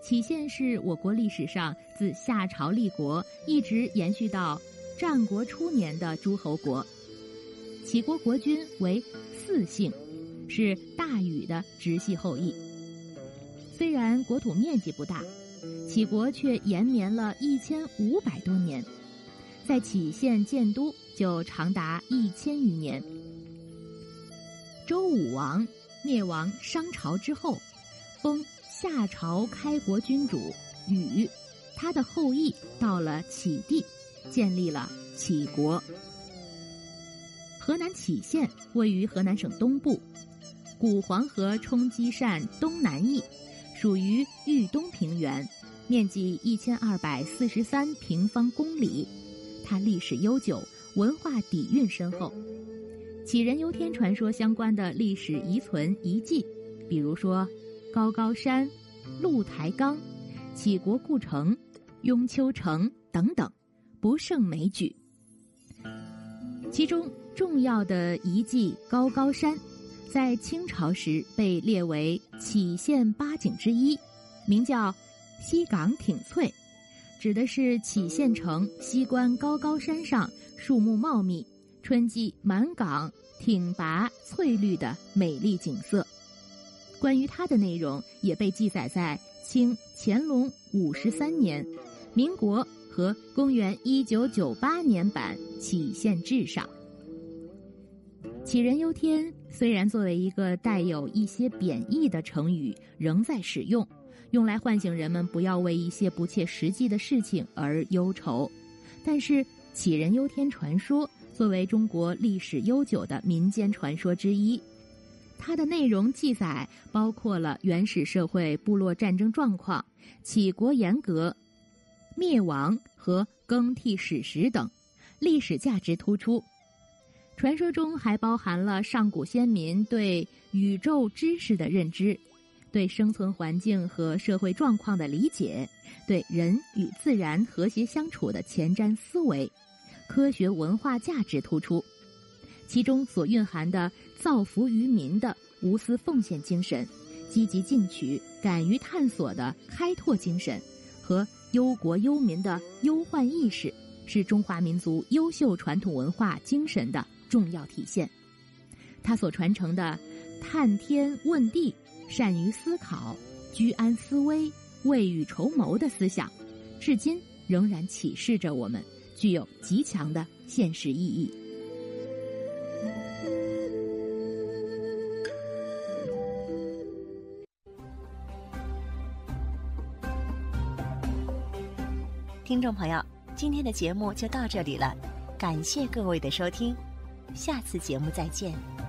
杞县是我国历史上自夏朝立国一直延续到战国初年的诸侯国。杞国国君为姒姓，是大禹的直系后裔。虽然国土面积不大，杞国却延绵了1500多年，在杞县建都就长达1000余年。周武王灭亡商朝之后，封夏朝开国君主禹，他的后裔到了杞地，建立了杞国。河南杞县位于河南省东部，古黄河冲积扇东南翼，属于豫东平原，面积1243平方公里。它历史悠久，文化底蕴深厚。杞人忧天传说相关的历史遗存遗迹，比如说高高山、鹿台冈、杞国故城、雍丘城等等，不胜枚举。其中重要的遗迹高高山，在清朝时被列为杞县8景之一，名叫西岗挺翠，指的是杞县城西关高高山上树木茂密，春季满岗挺拔翠绿的美丽景色。关于它的内容也被记载在清乾隆53年、民国和公元1998年版杞县志上。杞人忧天虽然作为一个带有一些贬义的成语仍在使用，用来唤醒人们不要为一些不切实际的事情而忧愁，但是杞人忧天传说作为中国历史悠久的民间传说之一，它的内容记载包括了原始社会部落战争状况、杞国沿革、灭亡和更替史实等，历史价值突出。传说中还包含了上古先民对宇宙知识的认知，对生存环境和社会状况的理解，对人与自然和谐相处的前瞻思维，科学文化价值突出。其中所蕴含的造福于民的无私奉献精神、积极进取、敢于探索的开拓精神和忧国忧民的忧患意识，是中华民族优秀传统文化精神的重要体现。他所传承的探天问地、善于思考、居安思危、未雨绸缪的思想，至今仍然启示着我们，具有极强的现实意义。 听众朋友，今天的节目就到这里了，感谢各位的收听，下次节目再见。